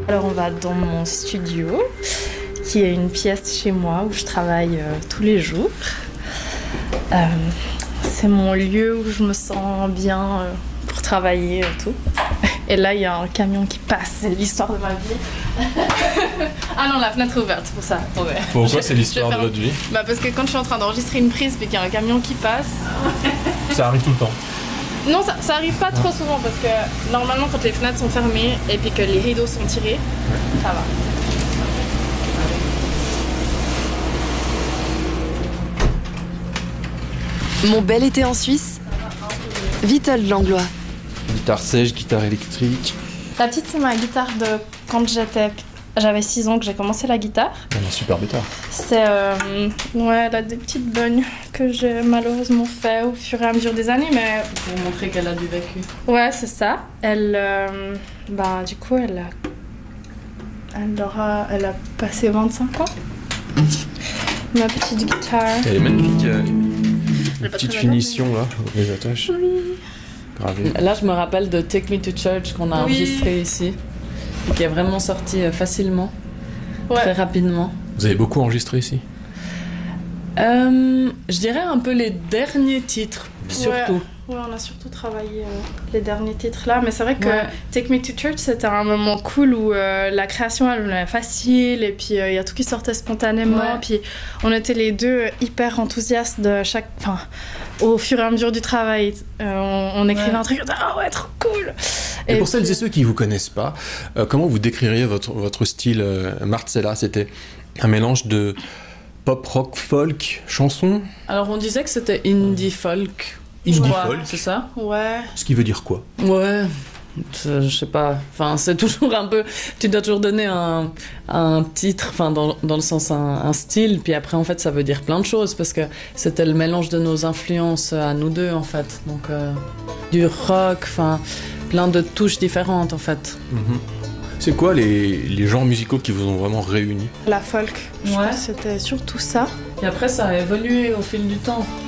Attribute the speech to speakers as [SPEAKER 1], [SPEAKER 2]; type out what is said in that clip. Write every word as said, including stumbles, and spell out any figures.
[SPEAKER 1] Alors on va dans mon studio, qui est une pièce chez moi où je travaille euh, tous les jours. Euh, c'est mon lieu où je me sens bien euh, pour travailler et tout. Et là, il y a un camion qui passe, c'est l'histoire de ma vie. Ah non, la fenêtre est ouverte, c'est pour ça. Attendez.
[SPEAKER 2] Pourquoi c'est l'histoire de votre vie?
[SPEAKER 1] Bah parce que quand je suis en train d'enregistrer une prise et qu'il y a un camion qui passe...
[SPEAKER 2] Ça arrive tout le temps?
[SPEAKER 1] Non, ça, ça arrive pas trop souvent parce que normalement quand les fenêtres sont fermées et puis que les rideaux sont tirés, ça va.
[SPEAKER 3] Mon bel été en Suisse, Vital Langlois.
[SPEAKER 2] Guitare sèche, guitare électrique.
[SPEAKER 1] La petite, c'est ma guitare de quand j'étais... J'avais six ans que j'ai commencé la guitare.
[SPEAKER 2] Elle a super guitare.
[SPEAKER 1] C'est... Euh, ouais, elle a des petites bognes que j'ai malheureusement fait au fur et à mesure des années, mais...
[SPEAKER 4] Pour montrer qu'elle a du vécu.
[SPEAKER 1] Ouais, c'est ça. Elle... Euh, bah, du coup, elle a... Elle aura... Elle a passé vingt-cinq ans. Ma petite guitare.
[SPEAKER 2] Elle est magnifique. Euh,
[SPEAKER 1] Elle
[SPEAKER 2] une petite finition mais... là, les attaches.
[SPEAKER 1] Oui.
[SPEAKER 2] Gravées.
[SPEAKER 4] Là, je me rappelle de Take Me to Church qu'on a
[SPEAKER 1] oui.
[SPEAKER 4] enregistré ici. Et qui est vraiment sorti facilement, ouais. Très rapidement.
[SPEAKER 2] Vous avez beaucoup enregistré ici?
[SPEAKER 4] euh, Je dirais un peu les derniers titres, surtout.
[SPEAKER 1] Ouais, ouais on a surtout travaillé euh, les derniers titres là, mais c'est vrai que
[SPEAKER 4] ouais.
[SPEAKER 1] Take Me to Church, c'était un moment cool où euh, la création elle est facile et puis il euh, y a tout qui sortait spontanément. Ouais. Puis on était les deux hyper enthousiastes de chaque... Enfin, au fur et à mesure du travail, euh, on, on écrivait ouais. un truc, on disait « Ah ouais, trop cool !»
[SPEAKER 2] Et, et pour puis... celles et ceux qui ne vous connaissent pas, euh, comment vous décririez votre, votre style euh, Marcella? C'était un mélange de pop, rock, folk, chanson?
[SPEAKER 4] Alors on disait que c'était indie folk.
[SPEAKER 2] Indie
[SPEAKER 4] ouais,
[SPEAKER 2] folk?
[SPEAKER 4] C'est ça?
[SPEAKER 1] Ouais.
[SPEAKER 2] Ce qui veut dire quoi?
[SPEAKER 4] Ouais. Je sais pas, enfin c'est toujours un peu, tu dois toujours donner un, un titre, enfin dans, dans le sens un, un style, puis après en fait ça veut dire plein de choses parce que c'était le mélange de nos influences à nous deux en fait, donc euh, du rock, enfin plein de touches différentes en fait.
[SPEAKER 2] Mm-hmm. C'est quoi les, les genres musicaux qui vous ont vraiment réunis?
[SPEAKER 1] La folk, je
[SPEAKER 4] ouais.
[SPEAKER 1] pense que c'était surtout ça.
[SPEAKER 4] Et après ça a évolué au fil du temps.